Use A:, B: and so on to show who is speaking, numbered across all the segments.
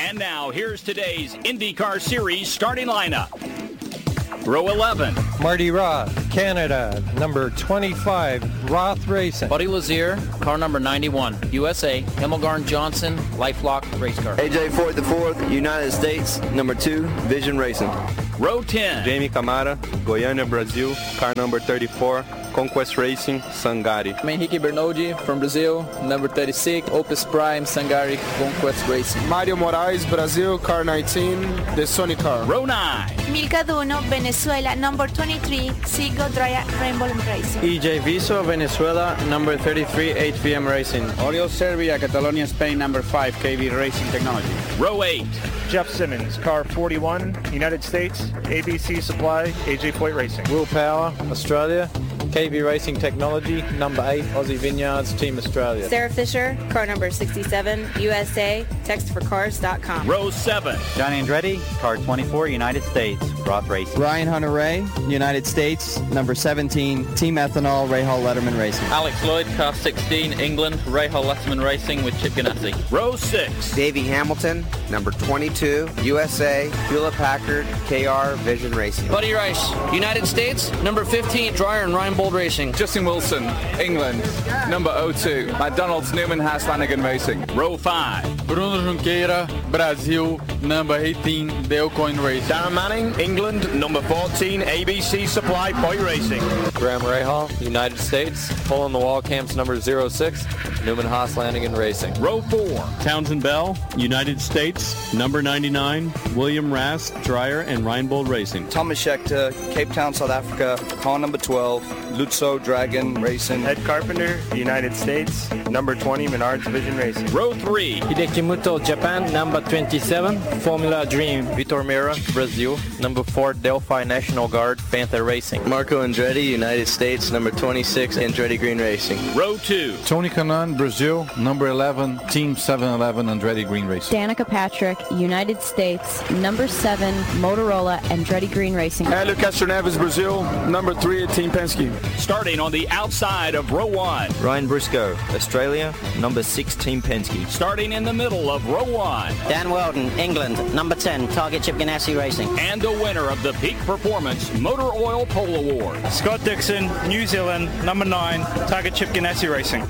A: And now, here's today's IndyCar Series starting lineup. Row 11.
B: Marty Roth, Canada, number 25, Roth Racing.
C: Buddy Lazier, car number 91, USA, Himmelgarn Johnson, Lifelock race car.
D: AJ Foyt IV, United States, number 2, Vision Racing.
A: Row 10.
E: Jamie Camara, Goiânia, Brazil, car number 34, Conquest Racing, Sangari.
F: Henrique Bernoldi from Brazil, number 36, Opus Prime, Sangari, Conquest Racing.
G: Mario Moraes, Brazil, car 19, the Sony car.
A: Row 9.
H: Milka Duno, Venezuela, number 23, Seagull Draya Rainbow Racing.
I: EJ Viso, Venezuela, number 33, HVM Racing.
J: Oriol Serbia, Catalonia, Spain, number 5, KB Racing Technology.
A: Row 8.
K: Jeff Simmons, car 41, United States, ABC Supply, AJ Foyt Racing.
B: Will Power, Australia, KB Racing Technology, number 8, Aussie Vineyards, Team Australia.
L: Sarah Fisher, car number 67, USA, textforcars.com.
A: Row 7.
M: John Andretti, car 24, United States, Roth Racing.
N: Ryan Hunter-Ray, United States, number 17, Team Ethanol, Rahal Letterman Racing.
C: Alex Lloyd, car 16, England, Rahal Letterman Racing with Chip Ganassi.
A: Row 6.
O: Davey Hamilton, number 22, USA, Hewlett-Packard, KR Vision Racing.
P: Buddy Rice, United States, number 15, Dreyer and Reinbold Racing.
F: Justin Wilson, England, number 02, McDonald's Newman Haas Lanigan Racing.
A: Row 5.
Q: Bruno Junqueira, Brazil, number 18, Dalecoin Racing.
R: Darren Manning, England, number 14, ABC Supply Foyt Racing.
B: Graham Rahal, United States, Hole in the Wall Camps number 06, Newman Haas Lanigan Racing.
A: Row 4.
S: Townsend Bell, United States, number 99, William Rast, Dreyer and Reinbold Racing.
T: Thomas Scheckter, Cape Town, South Africa, car number 12, Lutzo Dragon Racing.
K: Ed Carpenter, United States, number 20, Menards Vision Racing.
A: Row 3.
B: Hideki Muto, Japan, number 27, Formula Dream.
C: Vitor Meira, Brazil, number 4, Delphi National Guard, Panther Racing.
D: Marco Andretti, United States, number 26, Andretti Green Racing.
A: Row 2.
Q: Tony Kanaan, Brazil, number 11, Team 711, Andretti Green Racing.
L: Danica Patrick, United States, number 7, Motorola, Andretti Green Racing.
G: Hélio Castroneves, Brazil, number 3, Team Penske.
A: Starting on the outside of row 1.
D: Ryan Briscoe, Australia, number 6, Team Penske.
A: Starting in the middle of row 1.
P: Dan Weldon, England, number 10, Target Chip Ganassi Racing.
A: And the winner of the Peak Performance Motor Oil Pole Award.
K: Scott Dixon, New Zealand, number 9, Target Chip Ganassi Racing.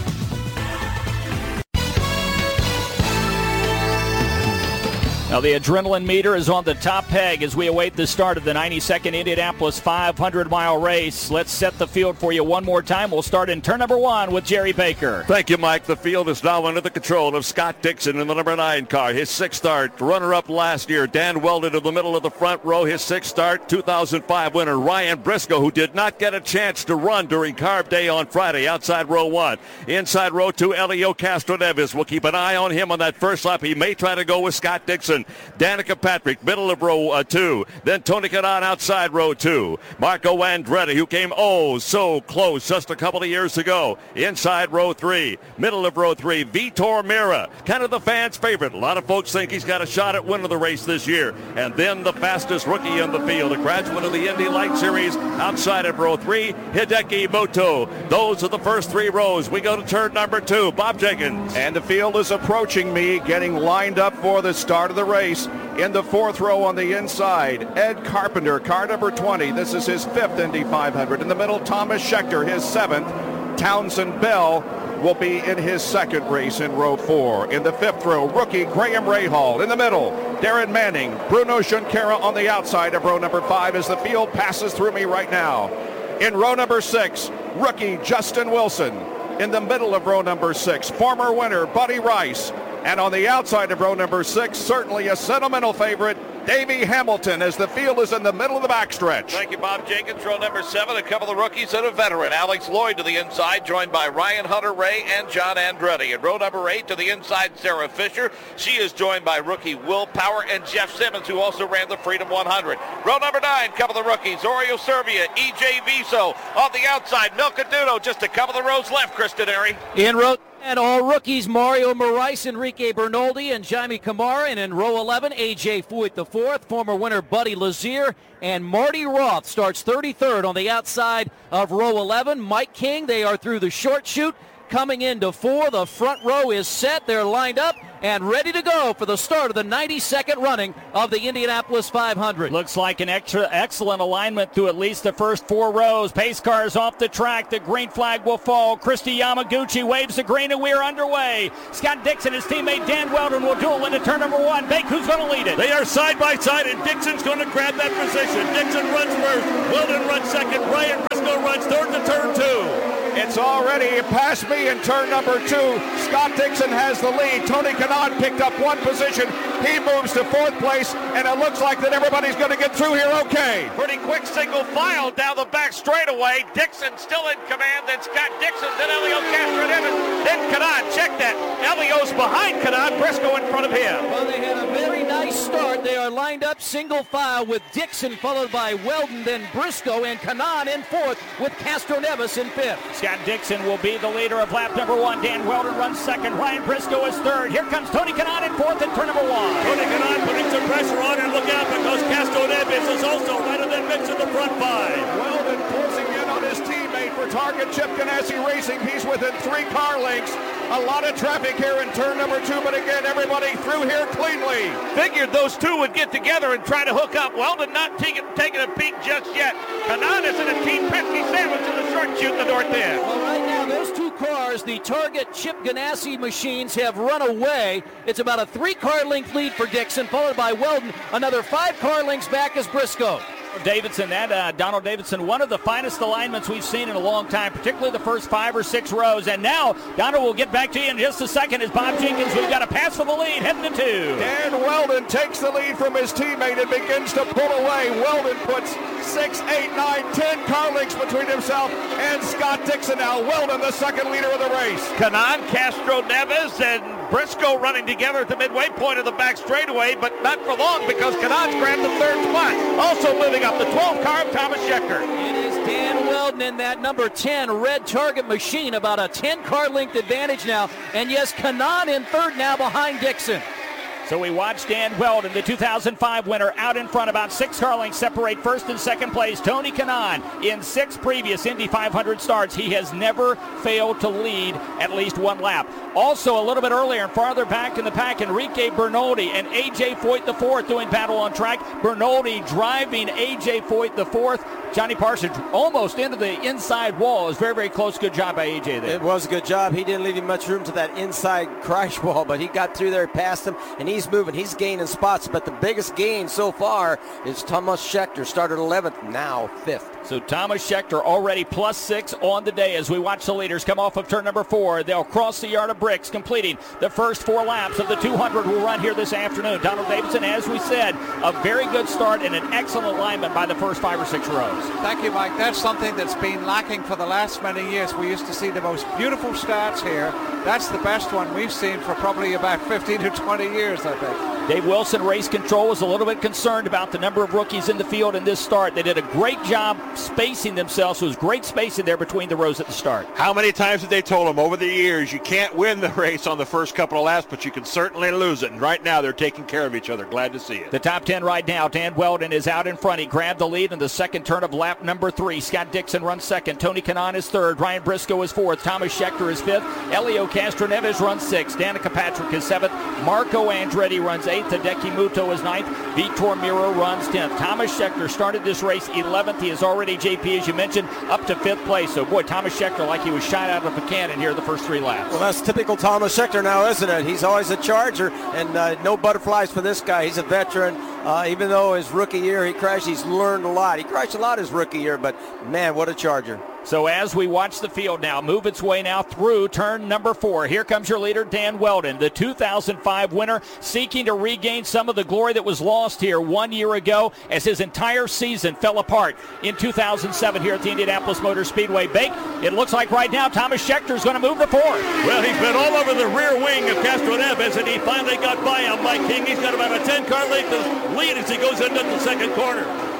A: Now the adrenaline meter is on the top peg as we await the start of the 92nd Indianapolis 500-mile race. Let's set the field for you one more time. We'll start in turn number 1 with Jerry Baker.
C: Thank you, Mike. The field is now under the control of Scott Dixon in the number 9 car. His 6th start, runner-up last year. Dan Weldon in the middle of the front row. His 6th start, 2005 winner Ryan Briscoe, who did not get a chance to run during Carb Day on Friday outside row 1. Inside row 2, Hélio Castroneves. We'll keep an eye on him on that first lap. He may try to go with Scott Dixon. Danica Patrick, middle of row 2. Then Tony Kanaan outside row 2. Marco Andretti, who came so close just a couple of years ago. Inside row 3. Middle of row 3, Vitor Meira, kind of the fans' favorite. A lot of folks think he's got a shot at winning the race this year. And then the fastest rookie in the field, a graduate of the Indy Light Series outside of row 3, Hideki Muto. Those are the first 3 rows. We go to turn number 2. Bob Jenkins.
G: And the field is approaching me, getting lined up for the start of the race. In the 4th row on the inside, Ed Carpenter, car number 20. This is his 5th Indy 500. In the middle, Thomas Scheckter, his 7th. Townsend Bell will be in his 2nd race in row 4. In the 5th row, rookie Graham Rahal. In the middle, Darren Manning, Bruno Junqueira on the outside of row number 5 as the field passes through me right now. In row number 6, rookie Justin Wilson. In the middle of row number 6, former winner Buddy Rice. And on the outside of row number 6, certainly a sentimental favorite, Davey Hamilton, as the field is in the middle of the backstretch.
C: Thank you, Bob Jenkins. Row number 7, a couple of rookies and a veteran. Alex Lloyd to the inside, joined by Ryan Hunter-Ray and John Andretti. And row number 8 to the inside, Sarah Fisher. She is joined by rookie Will Power and Jeff Simmons, who also ran the Freedom 100. Row number 9, couple of rookies, Oriol Serbia, EJ Viso. On the outside, Milka Duno, just a couple of rows left, Chris Denary. In row
B: And all rookies, Mario Moraes, Enrique Bernoldi, and Jaime Camara. And in row 11, AJ Foyt IV, former winner Buddy Lazier, and Marty Roth starts 33rd on the outside of row 11. Mike King, they are through the short chute. coming into 4. The front row is set. They're lined up and ready to go for the start of the 92nd running of the Indianapolis 500.
A: Looks like an excellent alignment through at least the first 4 rows. Pace cars off the track. The green flag will fall. Christy Yamaguchi waves the green, and we are underway. Scott Dixon, his teammate Dan Weldon, will duel into turn number 1. Bake, who's going to lead it?
C: They are side by side, and Dixon's going to grab that position. Dixon runs first. Weldon runs second. Ryan Briscoe runs third to turn 2.
G: It's already past me in turn number 2. Scott Dixon has the lead. Tony Kanaan picked up 1 position. He moves to 4th place, and it looks like that everybody's going to get through here okay.
C: Pretty quick single file down the back straightaway. Dixon still in command, then Scott Dixon, then Elio Castroneves, then Kanaan. Check that. Elio's behind Kanaan, Briscoe in front of him.
B: Well, they had a very nice start. They are lined up single file with Dixon followed by Weldon, then Briscoe, and Kanaan in 4th with Castroneves in 5th.
A: Scott Dixon will be the leader of lap number 1. Dan Weldon runs second. Ryan Briscoe is 3rd. Here comes Tony Kanaan in 4th in turn number 1.
C: Tony Kanaan putting some pressure on, and look out because Castroneves is also right in that mix in the front 5.
G: Weldon closing in on his teammate for Target Chip Ganassi Racing. He's within 3 car lengths. A lot of traffic here in turn number 2, but again, everybody through here cleanly.
C: Figured those 2 would get together and try to hook up. Weldon not taking a peek just yet. Kanaan is in a Team Pepsi sandwich in the short chute in the north end.
B: Well, right now, those 2 cars, the Target Chip Ganassi machines, have run away. It's about a 3-car length lead for Dixon, followed by Weldon. Another 5 car lengths back is Briscoe.
A: Davidson, Donald Davidson, one of the finest alignments we've seen in a long time, particularly the first 5 or 6 rows. And now, Donald will get back to you in just a second as Bob Jenkins, we've got a pass for the lead, heading to 2.
G: Dan Weldon takes the lead from his teammate and begins to pull away. Weldon puts 6, 8, 9, 10 car lengths between himself and Scott Dixon. Now Weldon, the second leader of the race.
C: Kanaan, Castroneves, and Briscoe running together at the midway point of the back straightaway, but not for long because Kanaan's grabbed the 3rd spot. Also moving up the 12th car of Thomas Schechter.
B: It is Dan Weldon in that number 10 red Target machine, about a 10-car length advantage now. And yes, Kanaan in 3rd now behind Dixon.
A: So we watched Dan Weldon, the 2005 winner, out in front. About 6 car lengths separate 1st and 2nd place. Tony Kanaan, in 6 previous Indy 500 starts, he has never failed to lead at least 1 lap. Also, a little bit earlier and farther back in the pack, Enrique Bernoldi and A.J. Foyt IV doing battle on track. Bernoldi driving A.J. Foyt IV. Johnny Parsons almost into the inside wall. It was very, very close. Good job by A.J. there.
U: It was a good job. He didn't leave him much room to that inside crash wall, but he got through there, passed him, and he's moving. He's gaining spots, but the biggest gain so far is Thomas Schechter. Started 11th, now 5th.
A: So Thomas Schechter already +6 on the day as we watch the leaders come off of turn number 4. They'll cross the yard of bricks, completing the first 4 laps of the 200 we'll run here this afternoon. Donald Davidson, as we said, a very good start and an excellent alignment by the first 5 or 6 rows.
J: Thank you, Mike. That's something that's been lacking for the last many years. We used to see the most beautiful starts here. That's the best one we've seen for probably about 15 to 20 years, I think.
A: Dave Wilson, race control, was a little bit concerned about the number of rookies in the field in this start. They did a great job spacing themselves. So it was great spacing there between the rows at the start.
C: How many times have they told them over the years, you can't win the race on the first couple of laps, but you can certainly lose it. And right now they're taking care of each other. Glad to see it.
A: The top 10 right now. Dan Weldon is out in front. He grabbed the lead in the second turn of lap number 3. Scott Dixon runs second. Tony Kanaan is 3rd. Ryan Briscoe is 4th. Thomas Schechter is 5th. Elio Castroneves runs 6th. Danica Patrick is 7th. Marco Andretti runs 8th. Hideki Muto is 9th. Vitor Miro runs 10th. Thomas Schechter started this race 11th. He is already, JP, as you mentioned, up to 5th place. So, boy, Thomas Schechter like he was shot out of a cannon here the first 3 laps.
U: Well, that's typical Thomas Schechter now, isn't it? He's always a charger, and no butterflies for this guy. He's a veteran. Even though his rookie year he crashed, he's learned a lot. He crashed a lot his rookie year, but, man, what a charger.
A: So as we watch the field now move its way now through turn number 4, here comes your leader, Dan Weldon, the 2005 winner, seeking to regain some of the glory that was lost here 1 year ago as his entire season fell apart in 2007 here at the Indianapolis Motor Speedway. Bake, it looks like right now Thomas Schechter is going to move the 4th.
C: Well, he's been all over the rear wing of Castroneves, and he finally got by on Mike King. He's got about a 10-car length lead as he goes into the second corner.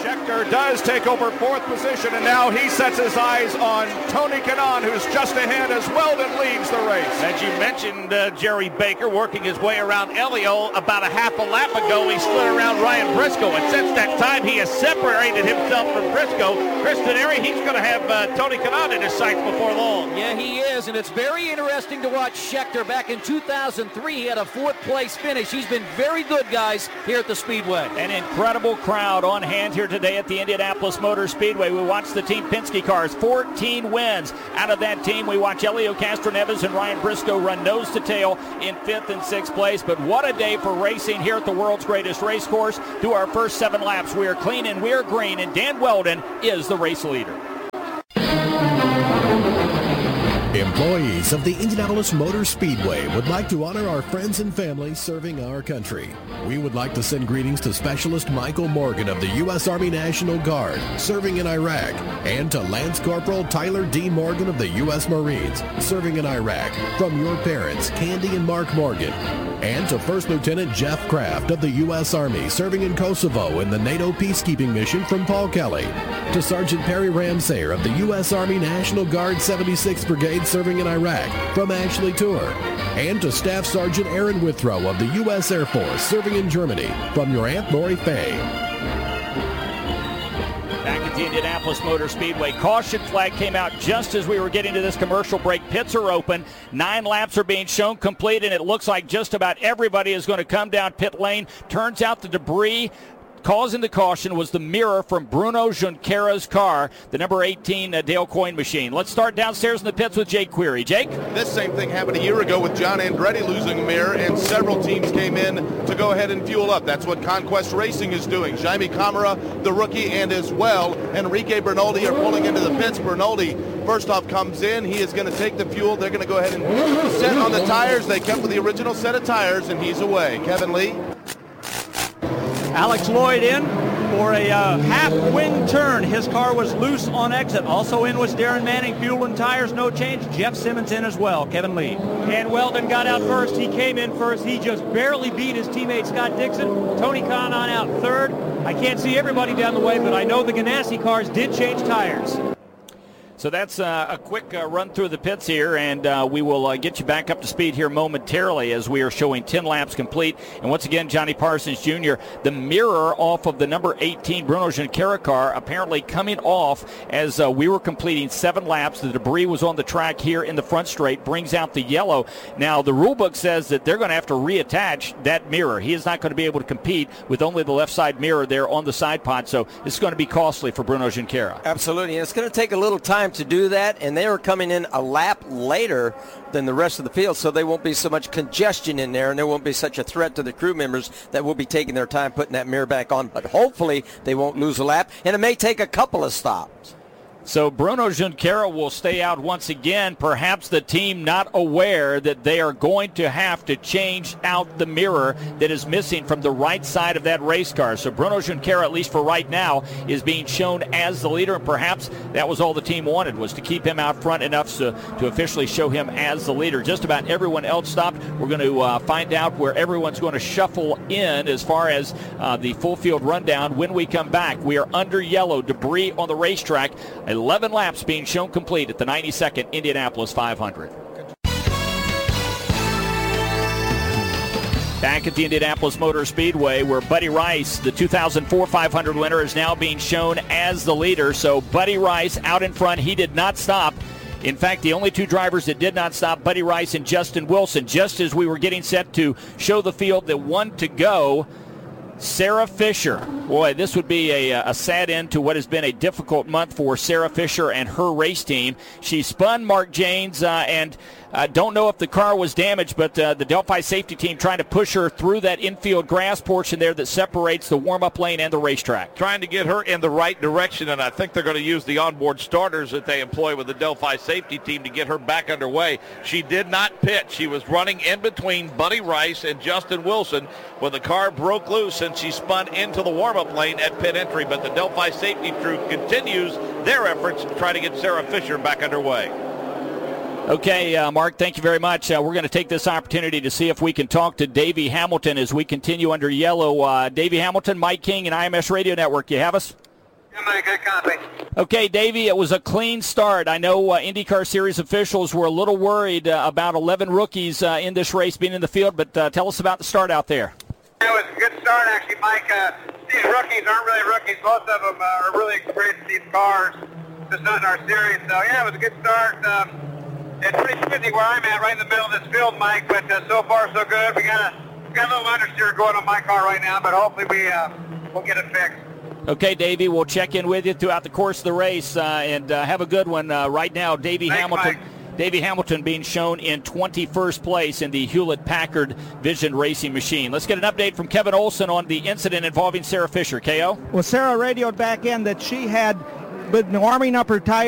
G: Scheckter does take over fourth position, and now he sets his eyes on Tony Kanaan, who's just ahead as Weldon leads the race.
E: As you mentioned, Jerry Baker working his way around Elio. About a half a lap ago, he slid around Ryan Briscoe, and since that time, he has separated himself from Briscoe. Chris Denari, he's going to have Tony Kanaan in his sights before long.
B: Yeah, he is, and it's very interesting to watch Scheckter. Back in 2003, he had a fourth-place finish. He's been very good, guys, here at the Speedway.
A: An incredible crowd on hand here today at the Indianapolis Motor Speedway. We watch the Team Penske cars, 14 wins. Out of that team, we watch Elio Castroneves and Ryan Briscoe run nose to tail in 5th and 6th place. But what a day for racing here at the world's greatest race course. Through our first 7 laps, we are clean and we are green, and Dan Weldon is the race leader.
V: Employees of the Indianapolis Motor Speedway would like to honor our friends and family serving our country. We would like to send greetings to Specialist Michael Morgan of the U.S. Army National Guard, serving in Iraq, and to Lance Corporal Tyler D. Morgan of the U.S. Marines, serving in Iraq, from your parents, Candy and Mark Morgan. And to First Lieutenant Jeff Kraft of the U.S. Army, serving in Kosovo in the NATO peacekeeping mission, from Paul Kelly. To Sergeant Perry Ramsayer of the U.S. Army National Guard 76th Brigade, serving in Iraq, from Ashley Tour. And to Staff Sergeant Aaron Withrow of the U.S. Air Force, serving in Germany, from your Aunt Lori Fay.
A: Back at the Indianapolis Motor Speedway, caution flag came out just as we were getting to this commercial break. Pits are open. 9 laps are being shown complete, and it looks like just about everybody is going to come down pit lane. Turns out the debris causing the caution was the mirror from Bruno Junqueira's car, the number 18 Dale Coyne machine. Let's start downstairs in the pits with Jake Query. Jake?
W: This same thing happened a year ago with John Andretti losing a mirror, and several teams came in to go ahead and fuel up. That's what Conquest Racing is doing. Jaime Camara, the rookie, and as well, Enrique Bernaldi are pulling into the pits. Bernaldi, first off, comes in. He is going to take the fuel. They're going to go ahead and set on the tires. They kept with the original set of tires, and he's away. Kevin Lee?
X: Alex Lloyd in for a half-wing turn. His car was loose on exit. Also in was Darren Manning. Fuel and tires, no change. Jeff Simmons in as well. Kevin Lee.
Y: And Weldon got out first. He came in first. He just barely beat his teammate Scott Dixon. Tony Kanaan out third. I can't see everybody down the way, but I know the Ganassi cars did change tires.
A: So that's a quick run through the pits here, and we will get you back up to speed here momentarily as we are showing 10 laps complete. And once again, Johnny Parsons Jr., the mirror off of the number 18 Bruno Junqueira car apparently coming off as we were completing 7 laps. The debris was on the track here in the front straight, brings out the yellow. Now, the rule book says that they're going to have to reattach that mirror. He is not going to be able to compete with only the left side mirror there on the side pod, so this is going to be costly for Bruno Junqueira.
U: Absolutely, and it's going to take a little time to do that, and they are coming in a lap later than the rest of the field, so there won't be so much congestion in there, and there won't be such a threat to the crew members that will be taking their time putting that mirror back on. But hopefully they won't lose a lap, and it may take a couple of stops.
A: So Bruno Junqueira will stay out once again, perhaps the team not aware that they are going to have to change out the mirror that is missing from the right side of that race car. So Bruno Junqueira, at least for right now, is being shown as the leader, and perhaps that was all the team wanted, was to keep him out front enough to officially show him as the leader. Just about everyone else stopped. We're going to find out where everyone's going to shuffle in as far as the full field rundown when we come back. We are under yellow, debris on the racetrack. 11 laps being shown complete at the 92nd Indianapolis 500. Back at the Indianapolis Motor Speedway, where Buddy Rice, the 2004 500 winner, is now being shown as the leader. So Buddy Rice out in front. He did not stop. In fact, the only 2 drivers that did not stop, Buddy Rice and Justin Wilson. Just as we were getting set to show the field that 1 to go, Sarah Fisher. Boy, this would be a sad end to what has been a difficult month for Sarah Fisher and her race team. She spun Mark Janes, and don't know if the car was damaged, but the Delphi safety team trying to push her through that infield grass portion there that separates the warm-up lane and the racetrack.
E: Trying to get her in the right direction, and I think they're going to use the onboard starters that they employ with the Delphi safety team to get her back underway. She did not pit. She was running in between Buddy Rice and Justin Wilson when the car broke loose, and she spun into the warm-up lane at pit entry. But the Delphi safety crew continues their efforts to try to get Sarah Fisher back underway.
A: Okay, Mark, thank you very much. We're going to take this opportunity to see if we can talk to Davey Hamilton as we continue under yellow. Davey Hamilton, Mike King, and IMS Radio Network. You have us?
H: Good copy.
A: Okay, Davey, it was a clean start. I know IndyCar Series officials were a little worried about 11 rookies in this race being in the field, but tell us about the start out there.
H: It was a good start, actually, Mike. These rookies aren't really rookies. Most of them are really experienced in these cars, just not in our series. So, yeah, it was a good start. It's pretty busy where I'm at, right in the middle of this field, Mike, but so far so good. We got a little understeer going on my car right now, but hopefully we'll get it fixed.
A: Okay, Davey, we'll check in with you throughout the course of the race and have a good one. Right now, Davey Hamilton being shown in 21st place in the Hewlett-Packard Vision Racing Machine. Let's get an update from Kevin Olson on the incident involving Sarah Fisher. KO?
I: Well, Sarah radioed back in that she had been warming up her tires